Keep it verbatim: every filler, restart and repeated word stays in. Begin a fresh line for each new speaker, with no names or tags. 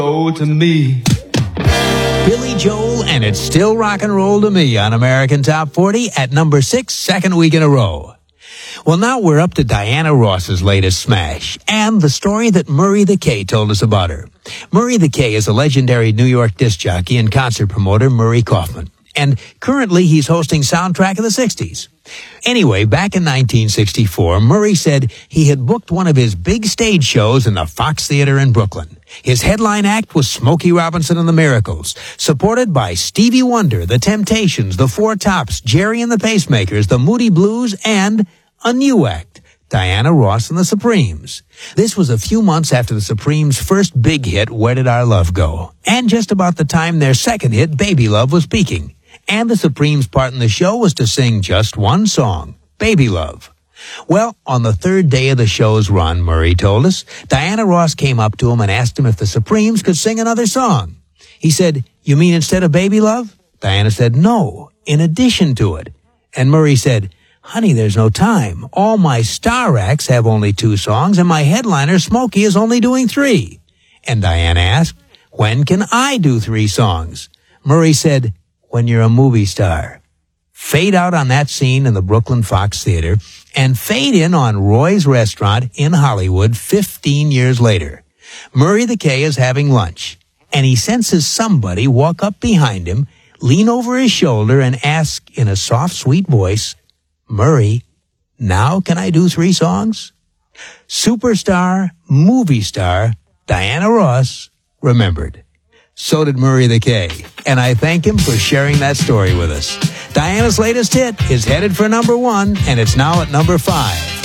Oh, to me.
Billy Joel, and it's still rock and roll to me on American Top forty at number six, second week in a row. Well, now we're up to Diana Ross's latest smash, and the story that Murray the K told us about her. Murray the K is a legendary New York disc jockey and concert promoter, Murray Kaufman, and currently he's hosting Soundtrack of the sixties. Anyway, back in nineteen sixty-four, Murray said he had booked one of his big stage shows in the Fox Theater in Brooklyn. His headline act was Smokey Robinson and the Miracles, supported by Stevie Wonder, The Temptations, The Four Tops, Jerry and the Pacemakers, The Moody Blues, and a new act, Diana Ross and the Supremes. This was a few months after the Supremes' first big hit, Where Did Our Love Go? And just about the time their second hit, Baby Love, was peaking. And the Supremes' part in the show was to sing just one song, Baby Love. Well, on the third day of the show's run, Murray told us, Diana Ross came up to him and asked him if the Supremes could sing another song. He said, "You mean instead of Baby Love?" Diana said, "No, in addition to it." And Murray said, "Honey, there's no time. All my star acts have only two songs, and my headliner, Smokey, is only doing three." And Diana asked, "When can I do three songs?" Murray said, "When you're a movie star." Fade out on that scene in the Brooklyn Fox Theater, and fade in on Roy's Restaurant in Hollywood fifteen years later. Murray the K is having lunch, and he senses somebody walk up behind him, lean over his shoulder, and ask in a soft, sweet voice, "Murray, now can I do three songs?" Superstar, movie star, Diana Ross remembered. So did Murray the K, and I thank him for sharing that story with us. Diana's latest hit is headed for number one, and it's now at number five.